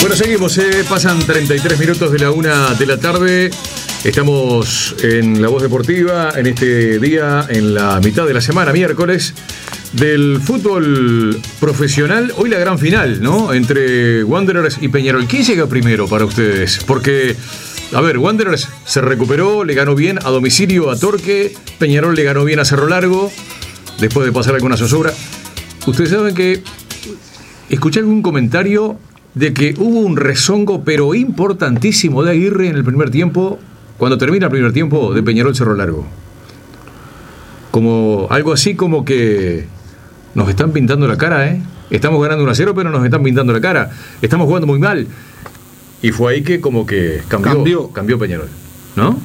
Bueno, seguimos, pasan 33 minutos de la 1 de la tarde. Estamos en La Voz Deportiva en este día, en la mitad de la semana, miércoles, del fútbol profesional. Hoy la gran final, ¿no? Entre Wanderers y Peñarol. ¿Quién llega primero para ustedes? Porque, a ver, Wanderers se recuperó, le ganó bien a domicilio a Torque. Peñarol le ganó bien a Cerro Largo, después de pasar alguna zozobra. Ustedes saben que escuché algún comentario de que hubo un rezongo, pero importantísimo, de Aguirre en el primer tiempo, cuando termina el primer tiempo, de Peñarol Cerro Largo. Como algo así como que nos están pintando la cara, ¿eh? Estamos ganando 1-0, pero nos están pintando la cara. Estamos jugando muy mal. Y fue ahí que como que cambió Peñarol, ¿no?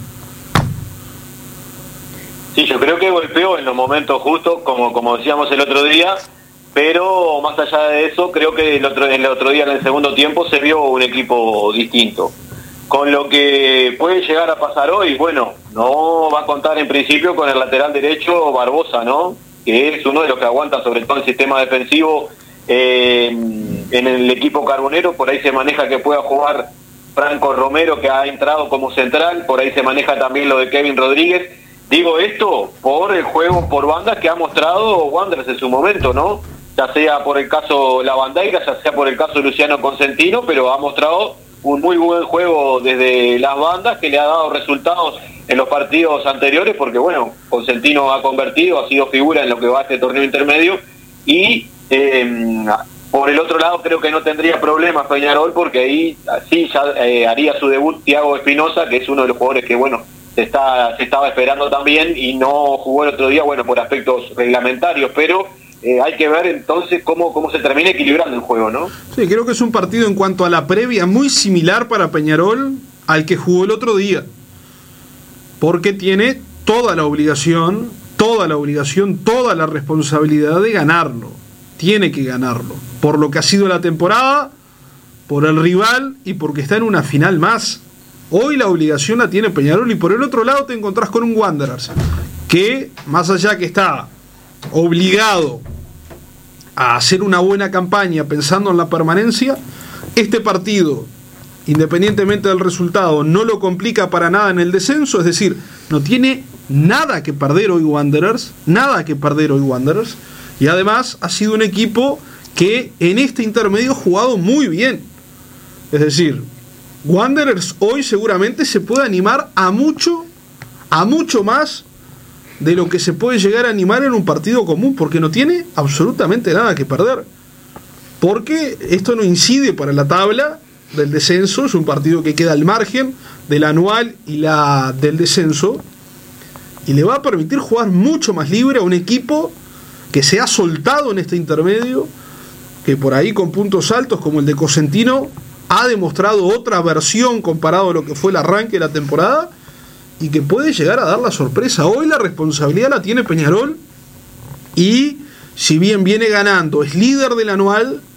Sí, yo creo que golpeó en los momentos justos, como decíamos el otro día. Pero más allá de eso, creo que el otro día, en el segundo tiempo, se vio un equipo distinto. Con lo que puede llegar a pasar hoy, bueno, no va a contar en principio con el lateral derecho Barbosa, ¿no? Que es uno de los que aguanta sobre todo el sistema defensivo en el equipo carbonero. Por ahí se maneja que pueda jugar Franco Romero, que ha entrado como central. Por ahí se maneja también lo de Kevin Rodríguez. Digo esto por el juego por bandas que ha mostrado Wanderers en su momento, ¿no? Ya sea por el caso Lavandeira, ya sea por el caso Luciano Consentino, pero ha mostrado un muy buen juego desde las bandas que le ha dado resultados en los partidos anteriores, porque bueno, Consentino ha convertido, ha sido figura en lo que va a este torneo intermedio, y por el otro lado creo que no tendría problemas Peñarol, porque ahí sí ya haría su debut Thiago Espinosa, que es uno de los jugadores que bueno, se estaba esperando también y no jugó el otro día, bueno, por aspectos reglamentarios, pero hay que ver entonces cómo se termina equilibrando el juego, ¿no? Sí, creo que es un partido en cuanto a la previa muy similar para Peñarol al que jugó el otro día, porque tiene toda la obligación, toda la responsabilidad de ganarlo. Tiene que ganarlo, por lo que ha sido la temporada, por el rival y porque está en una final más. Hoy la obligación la tiene Peñarol, y por el otro lado te encontrás con un Wanderers que, más allá que está obligado a hacer una buena campaña pensando en la permanencia, este partido, independientemente del resultado, no lo complica para nada en el descenso. Es decir, no tiene nada que perder hoy Wanderers, y además ha sido un equipo que en este intermedio ha jugado muy bien. Es decir, Wanderers hoy seguramente se puede animar a mucho más de lo que se puede llegar a animar en un partido común, porque no tiene absolutamente nada que perder. Porque esto no incide para la tabla del descenso, es un partido que queda al margen del anual y del descenso, y le va a permitir jugar mucho más libre a un equipo que se ha soltado en este intermedio, que por ahí con puntos altos como el de Cosentino ha demostrado otra versión comparado a lo que fue el arranque de la temporada, y que puede llegar a dar la sorpresa. Hoy la responsabilidad la tiene Peñarol, y si bien viene ganando, es líder del anual,